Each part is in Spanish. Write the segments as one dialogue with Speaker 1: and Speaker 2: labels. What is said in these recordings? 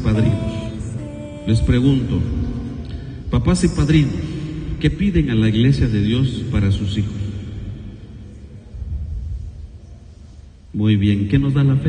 Speaker 1: padrinos. Les pregunto, papás y padrinos, ¿qué piden a la iglesia de Dios para sus hijos? Muy bien, ¿qué nos da la fe?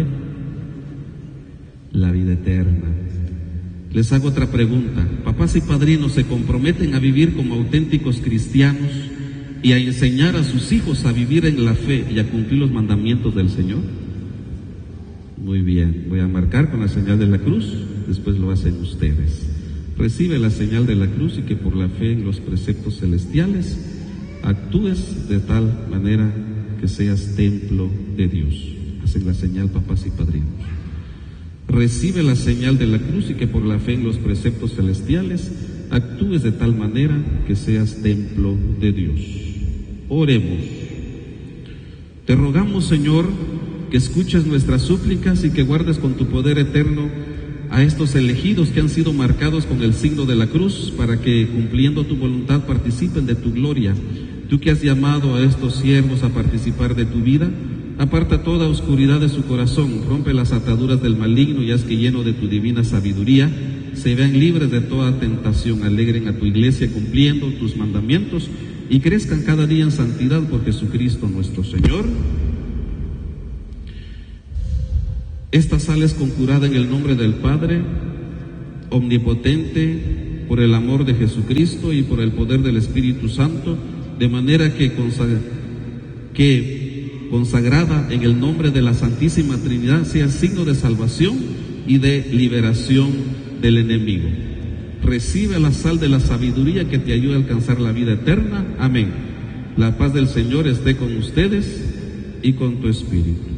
Speaker 1: La vida eterna. Les hago otra pregunta, papás y padrinos, ¿se comprometen a vivir como auténticos cristianos y a enseñar a sus hijos a vivir en la fe y a cumplir los mandamientos del Señor? Muy bien, voy a marcar con la señal de la cruz, después lo hacen ustedes. Recibe la señal de la cruz y que por la fe en los preceptos celestiales actúes de tal manera que seas templo de Dios. Hacen la señal papás y padrinos. Recibe la señal de la cruz y que por la fe en los preceptos celestiales actúes de tal manera que seas templo de Dios. Oremos. Te rogamos, Señor, que escuches nuestras súplicas y que guardes con tu poder eterno a estos elegidos que han sido marcados con el signo de la cruz, para que, cumpliendo tu voluntad, participen de tu gloria. Tú que has llamado a estos siervos a participar de tu vida, aparta toda oscuridad de su corazón, rompe las ataduras del maligno y haz que, lleno de tu divina sabiduría, se vean libres de toda tentación, alegren a tu iglesia cumpliendo tus mandamientos y crezcan cada día en santidad por Jesucristo nuestro Señor. Esta sala es conjurada en el nombre del Padre omnipotente, por el amor de Jesucristo y por el poder del Espíritu Santo, de manera que consagrada en el nombre de la Santísima Trinidad sea signo de salvación y de liberación del enemigo. Recibe la sal de la sabiduría que te ayude a alcanzar la vida eterna. Amén. La paz del Señor esté con ustedes y con tu espíritu.